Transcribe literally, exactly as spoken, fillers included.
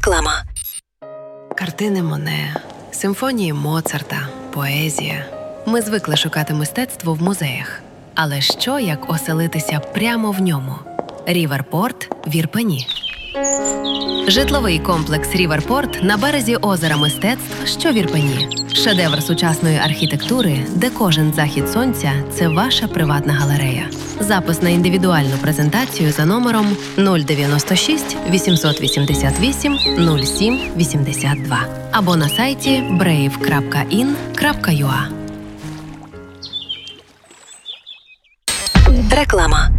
Реклама. Картини Моне, симфонії Моцарта, поезія. Ми звикли шукати мистецтво в музеях. Але що, як оселитися прямо в ньому? Ріверпорт в Ірпені. Житловий комплекс Ріверпорт на березі озера мистецтв, що в Ірпені. Шедевр сучасної архітектури, де кожен захід сонця – це ваша приватна галерея. Запис на індивідуальну презентацію за номером нуль дев'яносто шість вісімсот вісімдесят вісім нуль сім вісімдесят два або на сайті брейв крапка ін крапка ю а. Реклама.